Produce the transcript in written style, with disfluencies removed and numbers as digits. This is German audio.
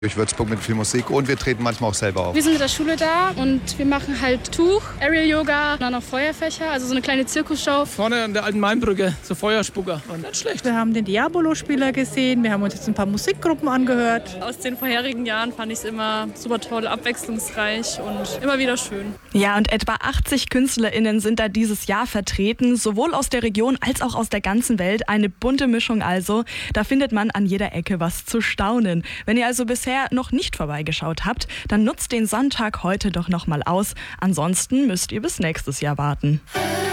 Durch Würzburg mit viel Musik und wir treten manchmal auch selber auf. Wir sind mit der Schule da und wir machen halt Tuch, Aerial Yoga, dann noch Feuerfächer, also so eine kleine Zirkusshow. Vorne an der alten Mainbrücke, so Feuerspucker, war nicht schlecht. Wir haben den Diabolo-Spieler gesehen, wir haben uns jetzt ein paar Musikgruppen angehört. Aus den vorherigen Jahren fand ich es immer super toll, abwechslungsreich und immer wieder schön. Ja, und etwa 80 KünstlerInnen sind da dieses Jahr vertreten, sowohl aus der Region als auch aus der ganzen Welt. Eine bunte Mischung also. Da findet man an jeder Ecke was zu staunen. Wenn ihr also bisher noch nicht vorbeigeschaut habt, dann nutzt den Sonntag heute doch noch mal aus. Ansonsten müsst ihr bis nächstes Jahr warten.